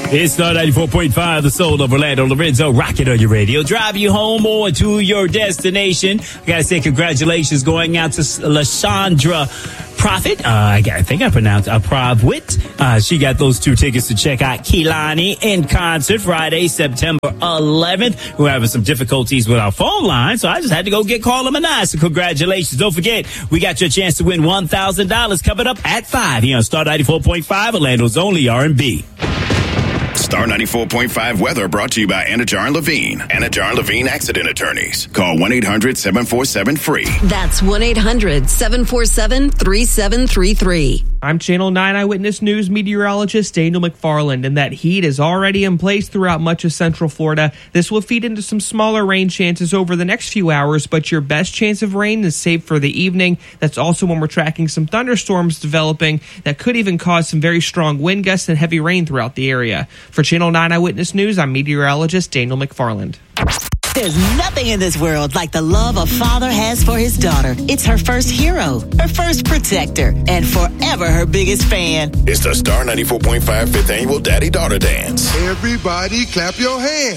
It's Star 94.5, the soul of Orlando. Lorenzo, rocking on your radio. Drive you home or to your destination. I gotta say congratulations going out to LaShondra Profit. I think I pronounced Pravwit. She got those 2 tickets to check out Kehlani in concert Friday, September 11th. We're having some difficulties with our phone line, so I just had to go get Carla Minaj. So congratulations. Don't forget, we got your chance to win $1,000 coming up at 5 here on Star 94.5, Orlando's only R&B. Star 94.5 weather brought to you by Anajar and Levine. Anajar and Levine Accident Attorneys. Call 1-800-747-FREE. That's 1-800-747-3733. I'm Channel 9 Eyewitness News meteorologist Daniel McFarland, and that heat is already in place throughout much of Central Florida. This will feed into some smaller rain chances over the next few hours, but your best chance of rain is saved for the evening. That's also when we're tracking some thunderstorms developing that could even cause some very strong wind gusts and heavy rain throughout the area. For Channel 9 Eyewitness News, I'm meteorologist Daniel McFarland. There's nothing in this world like the love a father has for his daughter. It's her first hero, her first protector, and forever her biggest fan. It's the Star 94.5 5th Annual Daddy-Daughter Dance. Everybody clap your hands.